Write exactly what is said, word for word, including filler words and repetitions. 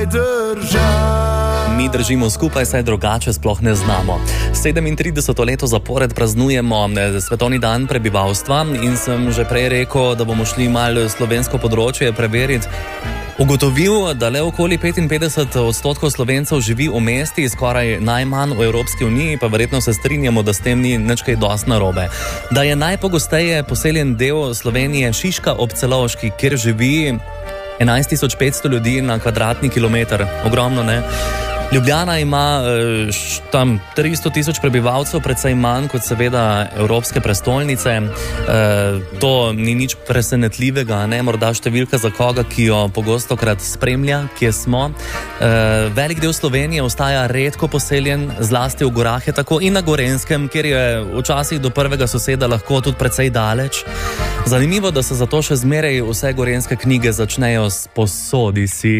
Mi držimo skupaj, saj drugače sploh ne znamo. sedemintrideseto leto zapored praznujemo Svetovni dan prebivalstva in sem že prej rekel, da bomo šli malo slovensko področje preveriti. Ugotovil, da le okoli petinpetdeset odstotkov Slovencev živi v mesti, skoraj najmanj v Evropski uniji, pa verjetno se strinjamo, da s tem ni nič kaj dosti narobe. Da je najpogosteje poseljen del Slovenije Šiška ob Celovški, kjer živi enajst tisoč petsto ljudi na kvadratni kilometer. Ogromno, ne? Ljubljana ima tam tristo tisoč prebivalcev, precej manj kot seveda evropske prestolnice. E, to ni nič presenetljivega, ne? Morda številka za koga, ki jo pogostokrat spremlja, kje smo. E, velik del Slovenije ostaja redko poseljen, zlasti v gorah je tako in na Gorenskem, kjer je včasih do prvega soseda lahko tudi precej daleč. Zanimivo, da se zato še zmeraj vse gorenske knjige začnejo s posodi si.